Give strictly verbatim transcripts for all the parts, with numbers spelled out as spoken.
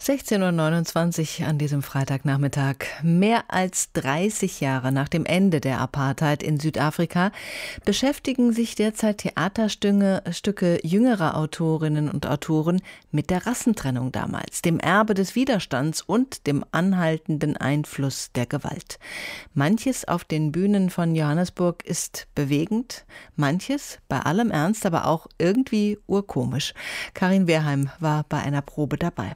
sechzehn Uhr neunundzwanzig an diesem Freitagnachmittag. Mehr als dreißig Jahre nach dem Ende der Apartheid in Südafrika beschäftigen sich derzeit Theaterstücke Stücke jüngerer Autorinnen und Autoren mit der Rassentrennung damals, dem Erbe des Widerstands und dem anhaltenden Einfluss der Gewalt. Manches auf den Bühnen von Johannesburg ist bewegend, manches bei allem Ernst, aber auch irgendwie urkomisch. Karin Wehrheim war bei einer Probe dabei.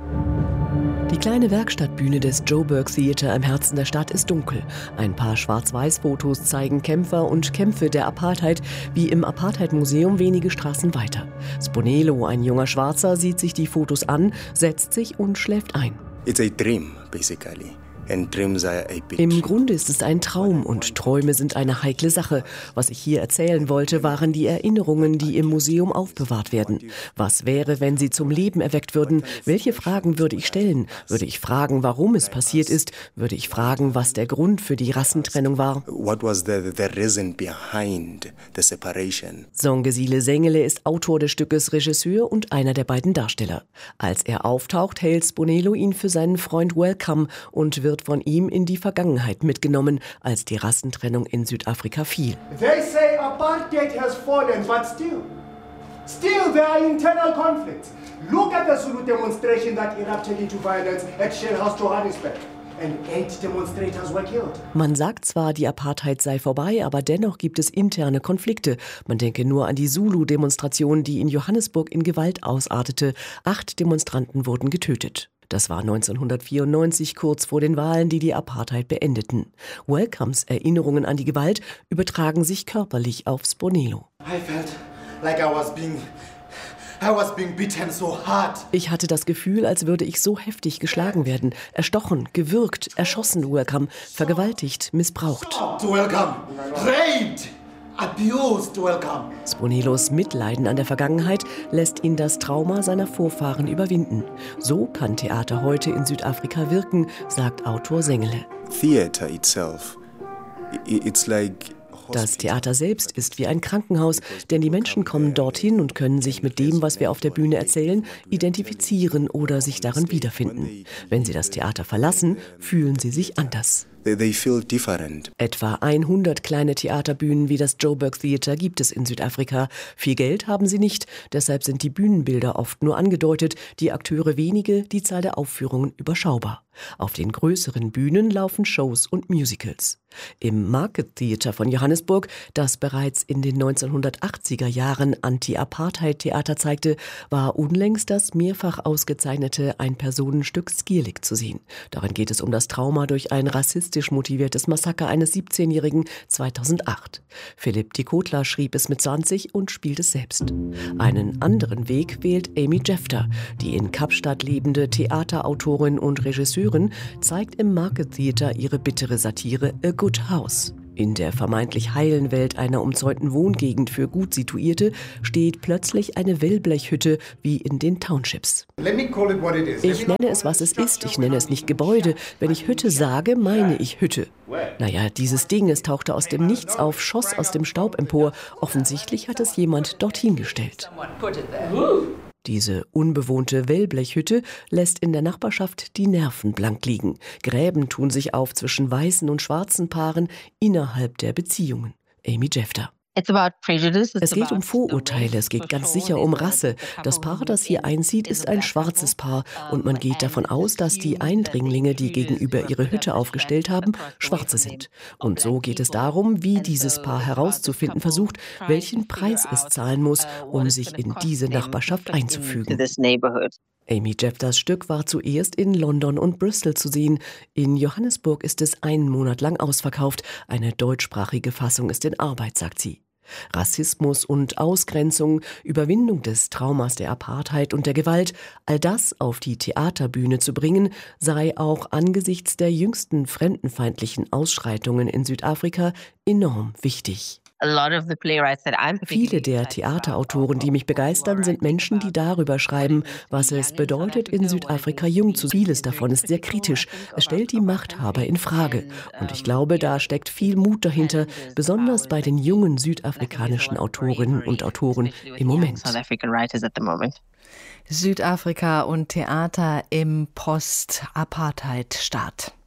Die kleine Werkstattbühne des Joburg Theater im Herzen der Stadt ist dunkel. Ein paar Schwarz-Weiß-Fotos zeigen Kämpfer und Kämpfe der Apartheid, wie im Apartheid-Museum wenige Straßen weiter. Sponelo, ein junger Schwarzer, sieht sich die Fotos an, setzt sich und schläft ein. It's a dream, basically. And dreams are a bit. Im Grunde ist es ein Traum und Träume sind eine heikle Sache. Was ich hier erzählen wollte, waren die Erinnerungen, die im Museum aufbewahrt werden. Was wäre, wenn sie zum Leben erweckt würden? Welche Fragen würde ich stellen? Würde ich fragen, warum es passiert ist? Würde ich fragen, was der Grund für die Rassentrennung war? What was the, the reason behind the separation? Songesile Sengele ist Autor des Stückes, Regisseur und einer der beiden Darsteller. Als er auftaucht, hält Sponelo ihn für seinen Freund Welcome und wird von ihm in die Vergangenheit mitgenommen, als die Rassentrennung in Südafrika fiel. They say apartheid has fallen, but still, still there are internal conflicts. Look at the Zulu demonstration that erupted into violence at Shell House, Johannesburg. And eight demonstrators were killed. Man sagt zwar, die Apartheid sei vorbei, aber dennoch gibt es interne Konflikte. Man denke nur an die Zulu-Demonstration, die in Johannesburg in Gewalt ausartete. Acht Demonstranten wurden getötet. Das war neunzehnhundertvierundneunzig, kurz vor den Wahlen, die die Apartheid beendeten. Welcomes Erinnerungen an die Gewalt übertragen sich körperlich auf Sponelo. I felt like I was being, I was being beaten so hard. Ich hatte das Gefühl, als würde ich so heftig geschlagen werden, erstochen, gewürgt, erschossen, Welcome, vergewaltigt, missbraucht. Stopped, Welcome, raped. Abused, Welcome. Sponelos Mitleiden an der Vergangenheit lässt ihn das Trauma seiner Vorfahren überwinden. So kann Theater heute in Südafrika wirken, sagt Autor Sengele. Theater itself, it's like Das Theater selbst ist wie ein Krankenhaus, denn die Menschen kommen dorthin und können sich mit dem, was wir auf der Bühne erzählen, identifizieren oder sich darin wiederfinden. Wenn sie das Theater verlassen, fühlen sie sich anders. They feel different. Etwa hundert kleine Theaterbühnen wie das Joburg Theater gibt es in Südafrika. Viel Geld haben sie nicht, deshalb sind die Bühnenbilder oft nur angedeutet, die Akteure wenige, die Zahl der Aufführungen überschaubar. Auf den größeren Bühnen laufen Shows und Musicals. Im Market Theater von Johannesburg, das bereits in den neunzehnhundertachtziger Jahren Anti-Apartheid-Theater zeigte, war unlängst das mehrfach ausgezeichnete Ein-Personenstück Skierlik zu sehen. Darin geht es um das Trauma durch ein rassistisch motiviertes Massaker eines siebzehnjährigen zweitausendacht. Philipp Tikotler schrieb es mit zwanzig und spielt es selbst. Einen anderen Weg wählt Amy Jefter, die in Kapstadt lebende Theaterautorin und Regisseurin, zeigt im Market Theater ihre bittere Satire A Good House. In der vermeintlich heilen Welt einer umzäunten Wohngegend für gut Situierte steht plötzlich eine Wellblechhütte wie in den Townships. Ich nenne es, was es ist. Ich nenne es nicht Gebäude. Wenn ich Hütte sage, meine ich Hütte. Naja, dieses Ding, es tauchte aus dem Nichts auf, schoss aus dem Staub empor. Offensichtlich hat es jemand dorthin gestellt. Diese unbewohnte Wellblechhütte lässt in der Nachbarschaft die Nerven blank liegen. Gräben tun sich auf zwischen weißen und schwarzen Paaren innerhalb der Beziehungen. Amy Jefter. Es geht um Vorurteile, es geht ganz sicher um Rasse. Das Paar, das hier einzieht, ist ein schwarzes Paar und man geht davon aus, dass die Eindringlinge, die gegenüber ihre Hütte aufgestellt haben, Schwarze sind. Und so geht es darum, wie dieses Paar herauszufinden versucht, welchen Preis es zahlen muss, um sich in diese Nachbarschaft einzufügen. Amy Jefters Stück war zuerst in London und Bristol zu sehen. In Johannesburg ist es einen Monat lang ausverkauft. Eine deutschsprachige Fassung ist in Arbeit, sagt sie. Rassismus und Ausgrenzung, Überwindung des Traumas der Apartheid und der Gewalt, all das auf die Theaterbühne zu bringen, sei auch angesichts der jüngsten fremdenfeindlichen Ausschreitungen in Südafrika enorm wichtig. Viele der Theaterautoren, die mich begeistern, sind Menschen, die darüber schreiben, was es bedeutet, in Südafrika jung zu sein. Vieles davon ist sehr kritisch. Es stellt die Machthaber in Frage. Und ich glaube, da steckt viel Mut dahinter, besonders bei den jungen südafrikanischen Autorinnen und Autoren im Moment. Südafrika und Theater im Post-Apartheid-Staat.